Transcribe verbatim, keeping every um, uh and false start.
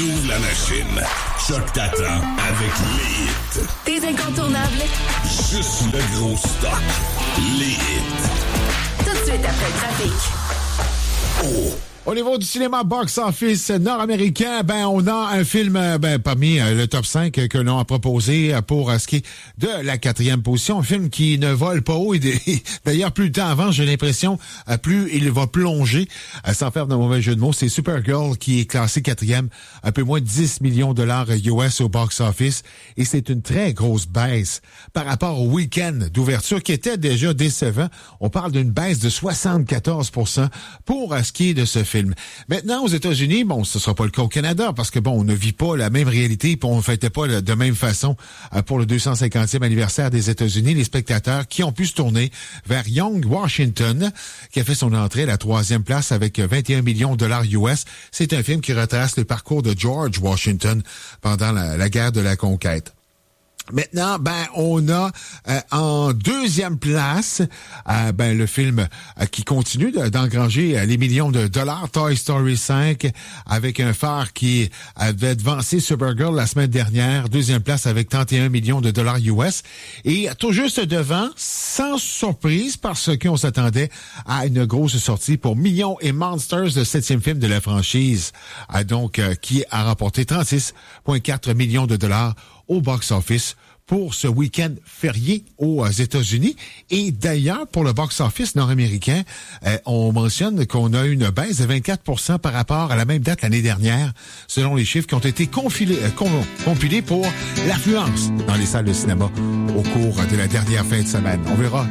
ouvre la machine. Choc t'attend avec les hits. Tes incontournables. Juste le gros stock. Les hits. Tout de suite après le trafic. Oh! Au niveau du cinéma box-office nord-américain, ben on a un film ben parmi euh, le top cinq que l'on a proposé pour euh, ce qui est de la quatrième position. Un film qui ne vole pas haut. Et de, d'ailleurs, plus le temps avance, j'ai l'impression, euh, plus il va plonger. Euh, sans faire de mauvais jeu de mots, c'est Supergirl qui est classé quatrième, un peu moins de dix millions de dollars U S au box-office. Et c'est une très grosse baisse par rapport au week-end d'ouverture qui était déjà décevant. On parle d'une baisse de soixante-quatorze pour cent pour euh, ce qui est de ce film. Film. Maintenant, aux États-Unis, bon, ce sera pas le cas au Canada parce que bon, on ne vit pas la même réalité et on ne fêtait pas de même façon pour le deux cent cinquantième anniversaire des États-Unis. Les spectateurs qui ont pu se tourner vers Young Washington, qui a fait son entrée à la troisième place avec vingt et un millions de dollars U S. C'est un film qui retrace le parcours de George Washington pendant la, la guerre de la conquête. Maintenant, ben on a euh, en deuxième place euh, ben le film euh, qui continue de, d'engranger euh, les millions de dollars, Toy Story cinq, avec un phare qui avait devancé Supergirl la semaine dernière, deuxième place avec trente et un millions de dollars U S, et tout juste devant, sans surprise, parce qu'on s'attendait à une grosse sortie pour Millions et Monsters, le septième film de la franchise, euh, donc euh, qui a remporté trente-six virgule quatre millions de dollars au box-office pour ce week-end férié aux États-Unis. Et d'ailleurs, pour le box-office nord-américain, euh, on mentionne qu'on a une baisse de vingt-quatre pour cent par rapport à la même date l'année dernière, selon les chiffres qui ont été confilés, euh, compilés pour l'affluence dans les salles de cinéma au cours de la dernière fin de semaine. On verra